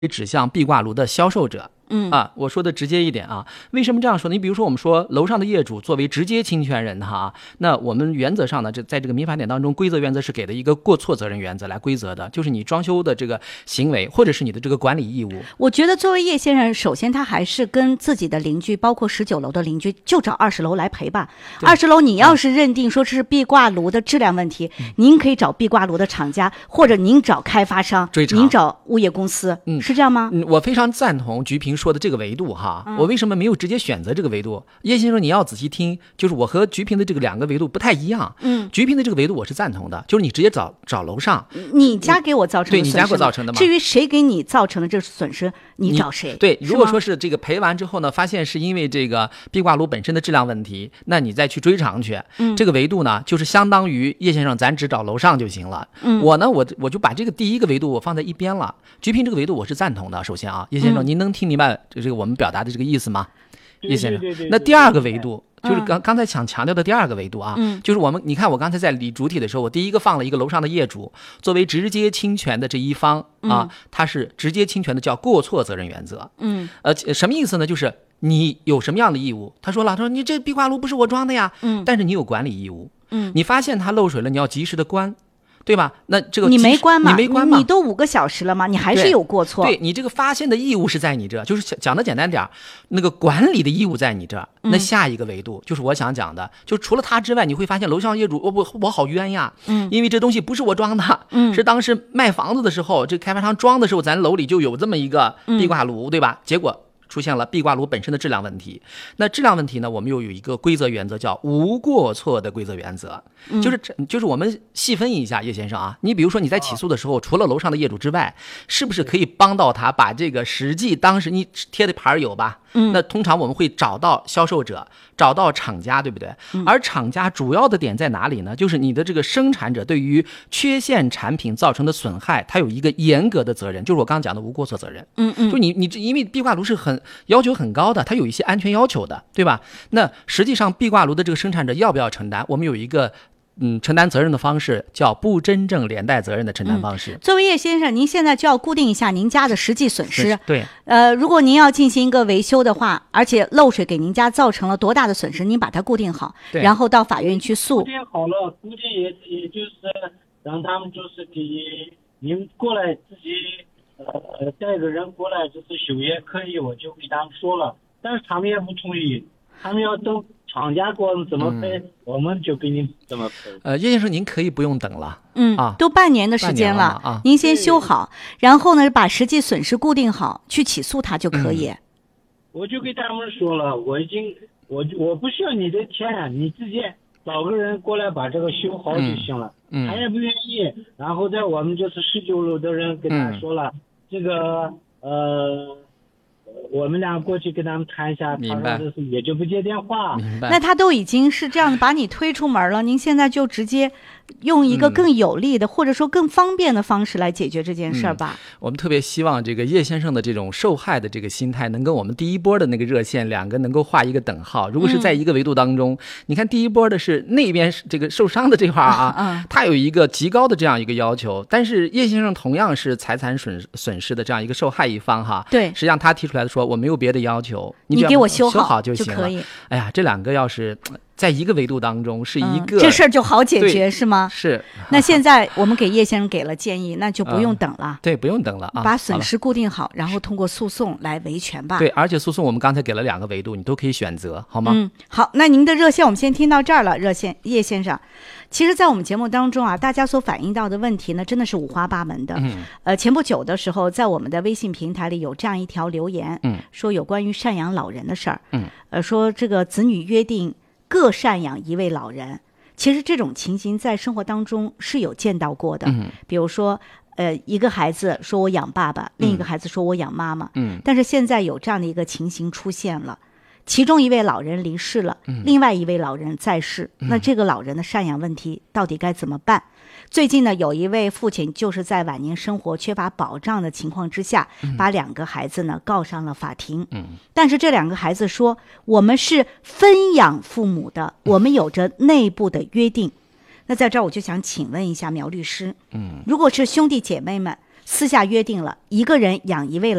指向壁挂炉的销售者。我说的直接一点啊，为什么这样说呢？你比如说我们说楼上的业主作为直接侵权人哈，那我们原则上呢，在这个民法典当中，规则原则是给的一个过错责任原则来规则的，就是你装修的这个行为或者是你的这个管理义务。 我觉得作为叶先生，首先他还是跟自己的邻居，包括19楼的邻居，就找20楼来赔吧。20楼你要是认定说是壁挂炉的质量问题，您可以找壁挂炉的厂家，或者您找开发商，您找物业公司，是这样吗？ 我非常赞同菊萍说的这个维度哈。我为什么没有直接选择这个维度？叶先生你要仔细听，就是我和菊萍的这个两个维度不太一样。菊萍的这个维度我是赞同的，就是你直接找楼上， 你家给我造成的损失， 对，你家给我造成的嘛。 至于谁给你造成的这个损失，你找谁？ 对，如果说是这个赔完之后呢，发现是因为这个壁挂炉本身的质量问题，那你再去追偿去。这个维度呢，就是相当于叶先生咱只找楼上就行了。我呢，我就把这个第一个维度我放在一边了。菊萍这个维度我是赞同的。首先啊，叶先生，您能听明白这个我们表达的这个意思吗？叶先生，那第二个维度就是刚才想强调的第二个维度啊，就是你看我刚才在理主体的时候，我第一个放了一个楼上的业主作为直接侵权的这一方啊，他是直接侵权的，叫过错责任原则。什么意思呢？就是你有什么样的义务？他说你这壁挂炉不是我装的呀，但是你有管理义务。你发现它漏水了，你要及时的关。对吧？那这个你没关嘛？ 你没关嘛？ 你都5个小时了吗？你还是有过错。 对，你这个发现的义务是在你这，就是讲的简单点，那个管理的义务在你这。那下一个维度就是我想讲的，就除了他之外，你会发现楼上业主，我好冤呀。因为这东西不是我装的，是当时卖房子的时候，这开发商装的时候，咱楼里就有这么一个壁挂炉，对吧？结果出现了壁挂炉本身的质量问题。那质量问题呢，我们又有一个规则原则叫无过错的规则原则。就是我们细分一下，叶先生啊，你比如说你在起诉的时候，除了楼上的业主之外，是不是可以帮到他把这个实际当时你贴的牌有吧？那通常我们会找到销售者，找到厂家，对不对？而厂家主要的点在哪里呢？就是你的这个生产者对于缺陷产品造成的损害，它有一个严格的责任，就是我刚刚讲的无过错责任。就你因为壁挂炉是要求很高的，它有一些安全要求的，对吧？那实际上壁挂炉的这个生产者要不要承担？我们有一个承担责任的方式叫不真正连带责任的承担方式。 作为叶先生，您现在就要固定一下您家的实际损失。 对， 如果您要进行一个维修的话，而且漏水给您家造成了多大的损失，您把它固定好，然后到法院去诉。 固定好了，固定也就是让他们就是给您过来自己带个人过来就是修也可以，我就给他们说了，但是他们也不同意，他们要等厂家给我们怎么赔，我们就给您怎么赔。 叶先生，您可以不用等了。 都半年的时间了，您先修好，然后呢，把实际损失固定好，去起诉他就可以。 我就给他们说了，我不需要你的钱，你直接找个人过来把这个修好就行了。他也不愿意，然后在我们就是19楼的人跟他说了，这个我们俩过去跟他们谈一下，他说也就不接电话。 那他都已经是这样的把你推出门了，您现在就直接用一个更有利的，或者说更方便的方式来解决这件事儿吧。 我们特别希望这个叶先生的这种受害的这个心态能跟我们第一波的那个热线两个能够画一个等号。如果是在一个维度当中，你看第一波的是那边这个受伤的这块啊，他有一个极高的这样一个要求，但是叶先生同样是财产损失的这样一个受害一方哈。 对， 实际上他提出来的说我没有别的要求， 你给我修好就行了。 可以。 哎呀，这两个要是在一个维度当中是一个， 这事儿就好解决是吗？ 是。 那现在我们给叶先生给了建议，那就不用等了。 对，不用等了啊， 把损失固定好，然后通过诉讼来维权吧。 对，而且诉讼我们刚才给了2个维度，你都可以选择，好吗？ 好，那您的热线我们先听到这儿了。热线叶先生，其实在我们节目当中啊，大家所反映到的问题呢，真的是五花八门的。前不久的时候，在我们的微信平台里有这样一条留言，说有关于赡养老人的事儿。说这个子女约定各赡养1位老人。其实这种情形在生活当中是有见到过的。比如说一个孩子说我养爸爸，另一个孩子说我养妈妈。但是现在有这样的一个情形出现了，其中1位老人离世了，另外1位老人在世。那这个老人的赡养问题到底该怎么办？最近呢，有一位父亲就是在晚年生活缺乏保障的情况之下，把2个孩子呢告上了法庭。但是这2个孩子说，我们是分养父母的，我们有着内部的约定。那在这儿我就想请问一下苗律师，如果是兄弟姐妹们私下约定了一个人养一位